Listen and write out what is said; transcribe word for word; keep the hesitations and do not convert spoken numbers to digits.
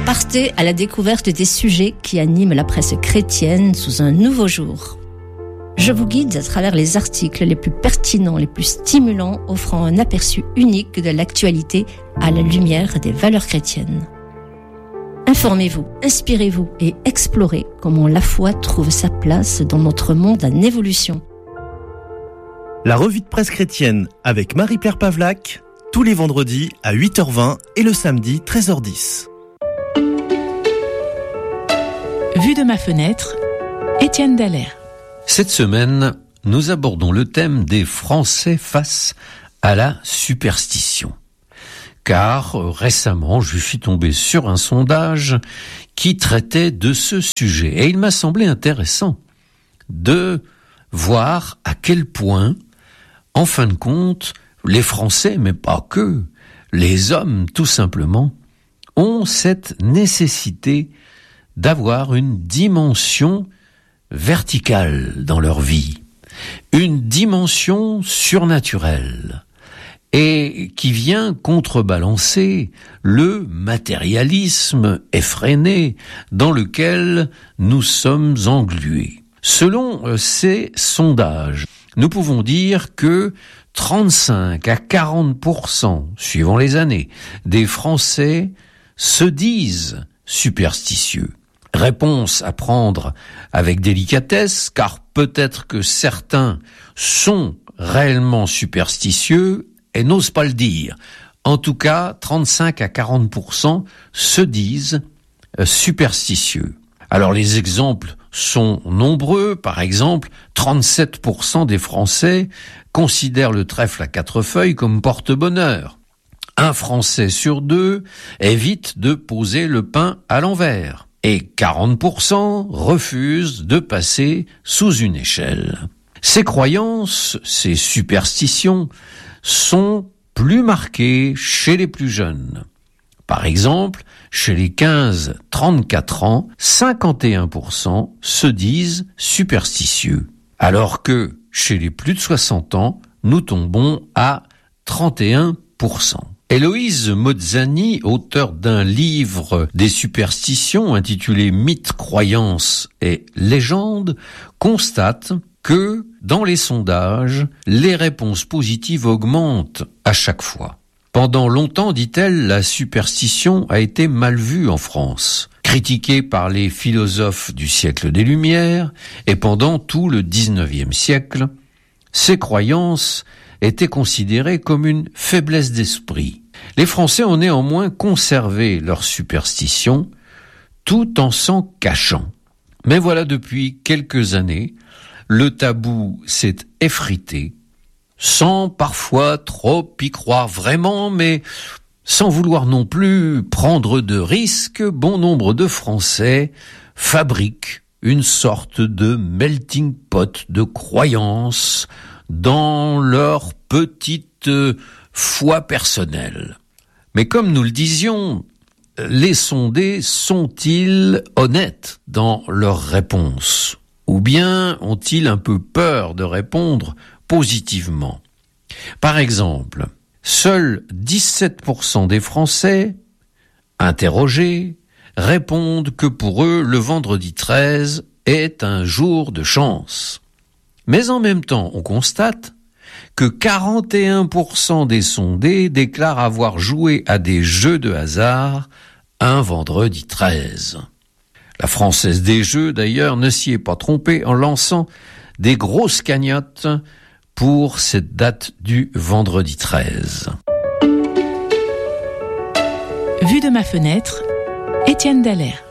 Partez à la découverte des sujets qui animent la presse chrétienne sous un nouveau jour. Je vous guide à travers les articles les plus pertinents, les plus stimulants, offrant un aperçu unique de l'actualité à la lumière des valeurs chrétiennes. Informez-vous, inspirez-vous et explorez comment la foi trouve sa place dans notre monde en évolution. La revue de presse chrétienne avec Marie-Pierre Pavlac, tous les vendredis à huit heures vingt et le samedi treize heures dix. Vue de ma fenêtre, Étienne Dallaire. Cette semaine, nous abordons le thème des Français face à la superstition. Car euh, récemment, je suis tombé sur un sondage qui traitait de ce sujet. Et il m'a semblé intéressant de voir à quel point, en fin de compte, les Français, mais pas que, les hommes tout simplement, ont cette nécessité d'avoir une dimension verticale dans leur vie, une dimension surnaturelle, et qui vient contrebalancer le matérialisme effréné dans lequel nous sommes englués. Selon ces sondages, nous pouvons dire que trente-cinq à quarante pour cent, suivant les années, des Français se disent superstitieux. Réponse à prendre avec délicatesse, car peut-être que certains sont réellement superstitieux et n'osent pas le dire. En tout cas, trente-cinq à quarante pour cent se disent superstitieux. Alors les exemples sont nombreux. Par exemple, trente-sept pour cent des Français considèrent le trèfle à quatre feuilles comme porte-bonheur. Un Français sur deux évite de poser le pain à l'envers. Et quarante pour cent refusent de passer sous une échelle. Ces croyances, ces superstitions, sont plus marquées chez les plus jeunes. Par exemple, chez les quinze à trente-quatre ans, cinquante et un pour cent se disent superstitieux, alors que chez les plus de soixante ans, nous tombons à trente et un pour cent. Héloïse Mozzani, auteure d'un livre des superstitions intitulé Mythes, croyances et légendes, constate que dans les sondages, les réponses positives augmentent à chaque fois. Pendant longtemps, dit-elle, la superstition a été mal vue en France, critiquée par les philosophes du siècle des Lumières, et pendant tout le dix-neuvième siècle, ces croyances étaient considérées comme une faiblesse d'esprit. Les Français ont néanmoins conservé leur superstition tout en s'en cachant. Mais voilà, depuis quelques années, le tabou s'est effrité, sans parfois trop y croire vraiment, mais sans vouloir non plus prendre de risques. Bon nombre de Français fabriquent une sorte de melting pot de croyances dans leur petite foi personnelle. Mais comme nous le disions, les sondés sont-ils honnêtes dans leurs réponses? Ou bien ont-ils un peu peur de répondre positivement? Par exemple, seuls dix-sept pour cent des Français interrogés répondent que pour eux, le vendredi treize est un jour de chance. Mais en même temps, on constate que quarante et un pour cent des sondés déclarent avoir joué à des jeux de hasard un vendredi treize. La Française des Jeux, d'ailleurs, ne s'y est pas trompée en lançant des grosses cagnottes pour cette date du vendredi treize. Vue de ma fenêtre, Étienne Dallaire.